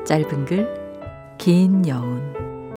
짧은 글, 긴 여운.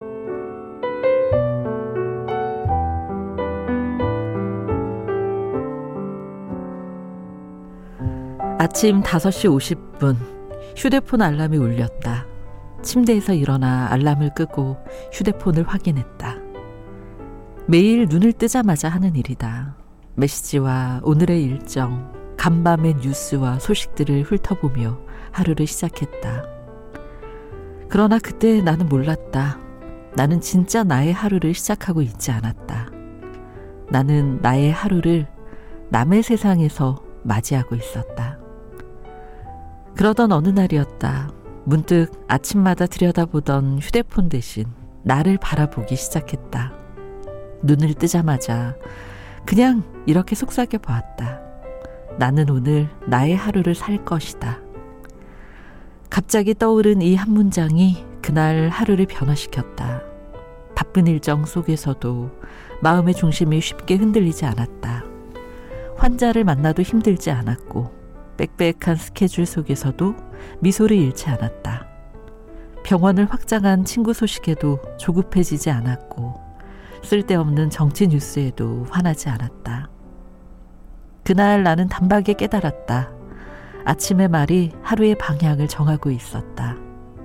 아침 5시 50분 휴대폰 알람이 울렸다. 침대에서 일어나 알람을 끄고 휴대폰을 확인했다. 매일 눈을 뜨자마자 하는 일이다. 메시지와 오늘의 일정, 간밤의 뉴스와 소식들을 훑어보며 하루를 시작했다. 그러나 그때 나는 몰랐다. 나는 진짜 나의 하루를 시작하고 있지 않았다. 나는 나의 하루를 남의 세상에서 맞이하고 있었다. 그러던 어느 날이었다. 문득 아침마다 들여다보던 휴대폰 대신 나를 바라보기 시작했다. 눈을 뜨자마자 그냥 이렇게 속삭여 보았다. 나는 오늘 나의 하루를 살 것이다. 갑자기 떠오른 이 한 문장이 그날 하루를 변화시켰다. 바쁜 일정 속에서도 마음의 중심이 쉽게 흔들리지 않았다. 환자를 만나도 힘들지 않았고 빽빽한 스케줄 속에서도 미소를 잃지 않았다. 병원을 확장한 친구 소식에도 조급해지지 않았고 쓸데없는 정치 뉴스에도 화나지 않았다. 그날 나는 단박에 깨달았다. 아침의 말이 하루의 방향을 정하고 있었다.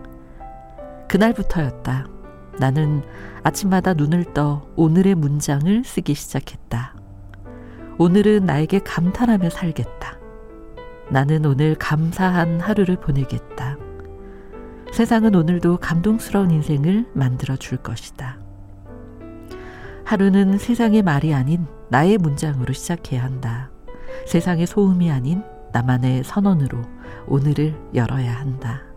그날부터였다. 나는 아침마다 눈을 떠 오늘의 문장을 쓰기 시작했다. 오늘은 나에게 감탄하며 살겠다. 나는 오늘 감사한 하루를 보내겠다. 세상은 오늘도 감동스러운 인생을 만들어 줄 것이다. 하루는 세상의 말이 아닌 나의 문장으로 시작해야 한다. 세상의 소음이 아닌 나만의 선언으로 오늘을 열어야 한다.